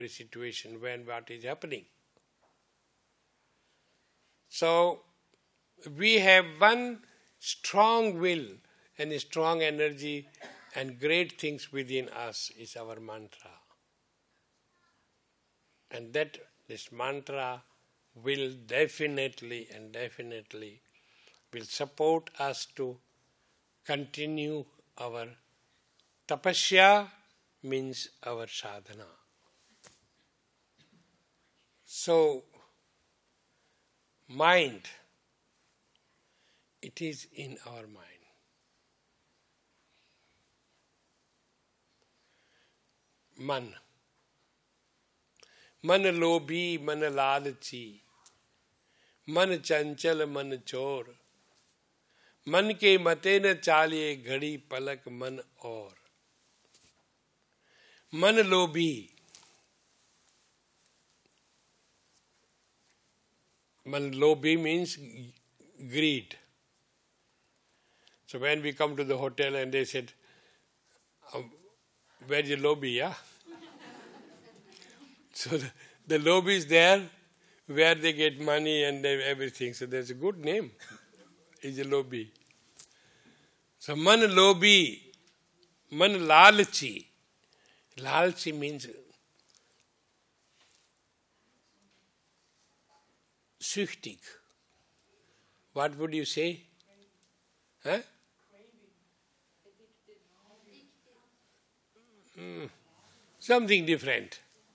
situation when what is happening. So, we have one strong will and a strong energy and great things within us is our mantra. And that this mantra will definitely will support us to continue our tapasya, means our sadhana. So, mind, it is in our mind. Man. मन लोभी मन लालची, मन चंचल मन चोर, मन के मते न चालिए घड़ी पलक मन और. मन लोभी. Man lobi means greed. So when we come to the hotel and they said, where is the lobby, yeah? So the lobby is there where they get money and everything. So there's a good name. Is a lobby. So man lobi, man lalchi. Lalchi means süchtig. What would you say? Huh? Something different.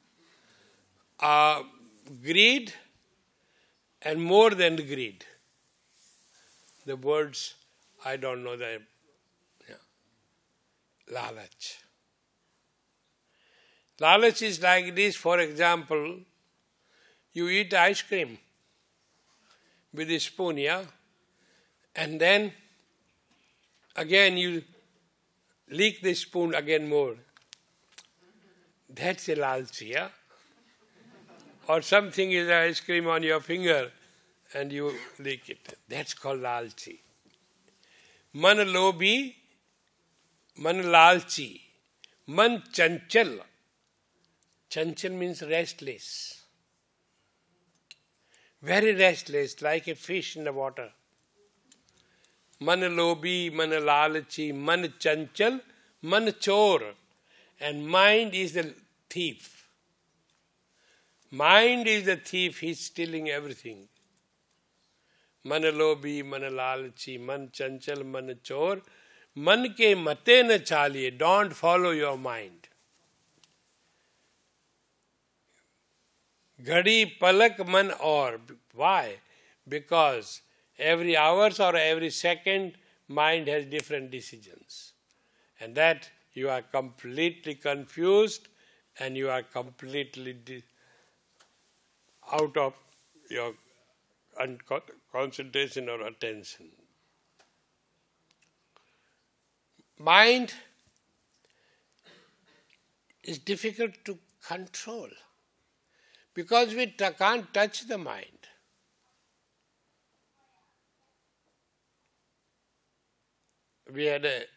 Greed and more than greed. The words, I don't know the lalach. Lalach is like this. For example, you eat ice cream with a spoon, yeah? And then again you lick the spoon again more. That's a lalchi, yeah? Or something is ice cream on your finger and you lick it. That's called lalchi. Man lobi, man lalchi, man chanchal. Chanchal means restless. Very restless, like a fish in the water. Man lobi, man lalchi, man chanchal, man chor. And mind is the thief. Mind is the thief, he's stealing everything. Man lobi, man lalchi, man chanchal, man chor. Man ke mate na chaliye, don't follow your mind. Ghadi palak man or. Why? Because every hour or every second, mind has different decisions. And that you are completely confused and you are completely out of your concentration or attention. Mind is difficult to control because we can't touch the mind. We had a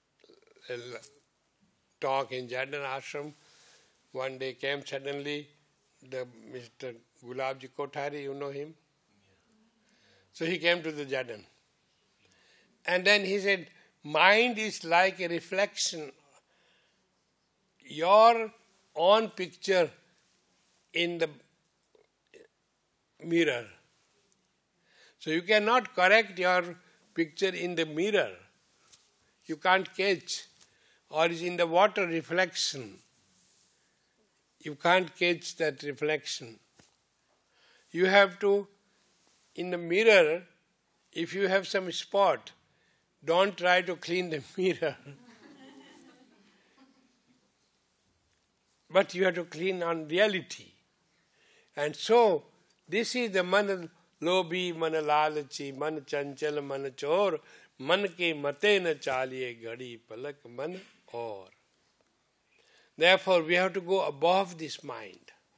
talk in Jadon Ashram. One day came suddenly the Mr. Gulabji Kothari, you know him? Yeah. So he came to the Jadon. And then he said, mind is like a reflection. Your own picture in the mirror. So you cannot correct your picture in the mirror. You can't catch. Or is in the water reflection. You can't catch that reflection. You have to, in the mirror, if you have some spot, don't try to clean the mirror. But you have to clean on reality. And so, this is the man lobi, man lalachi, man chanchal, man chor, man ke mate na chaliye ghadi palak man or. Therefore, we have to go above this mind.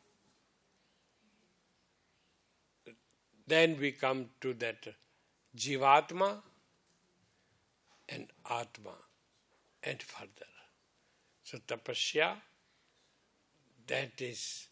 Then we come to that Jivatma and Atma and further. So tapasya, That is